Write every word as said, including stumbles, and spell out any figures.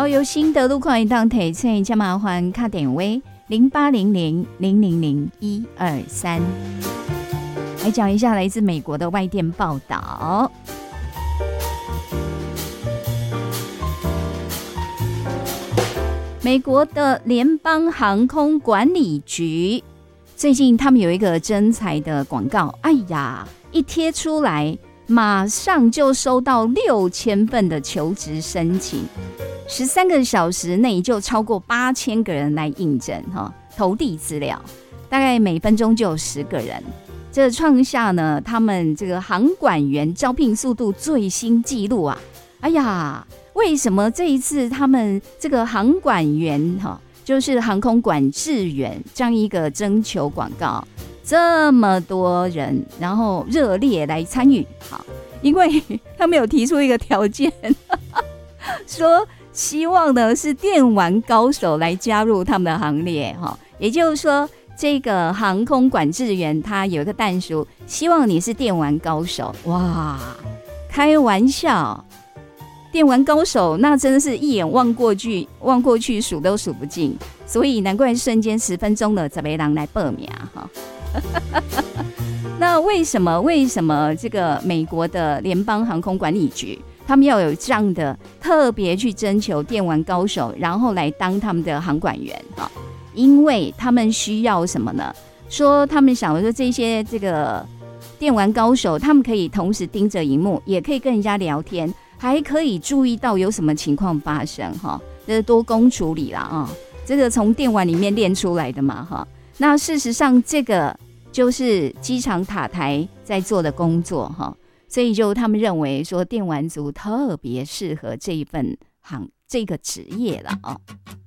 有心得路况一档提醒，加麻烦卡点位零八零零零零零一二三。来讲一下来自美国的外电报道。美国的联邦航空管理局最近他们有一个征才的广告，哎呀，一贴出来，马上就收到六千份的求职申请，十三个小时内就超过八千个人来应征，投递资料，大概每分钟就有十个人。这创下呢他们这个航管员招聘速度最新纪录啊！哎呀，为什么这一次他们这个航管员哈，就是航空管制员这样一个征求广告，这么多人然后热烈来参与？好，因为他们有提出一个条件，说希望呢是电玩高手来加入他们的行列哈，也就是说。这个航空管制员他有一个但书，希望你是电玩高手。哇，开玩笑，电玩高手那真的是一眼望过去，望过去数都数不尽，所以难怪瞬间十分钟的十个人来报名哈。那为什么为什么这个美国的联邦航空管理局他们要有这样的特别去征求电玩高手，然后来当他们的航管员哈？因为他们需要什么呢？说他们想说这些这个电玩高手，他们可以同时盯着荧幕，也可以跟人家聊天，还可以注意到有什么情况发生哈。这是多工处理啦啊，这个从电玩里面练出来的嘛哈。那事实上这个就是机场塔台在做的工作哈，所以就他们认为说电玩族特别适合这一份行这个职业了啊。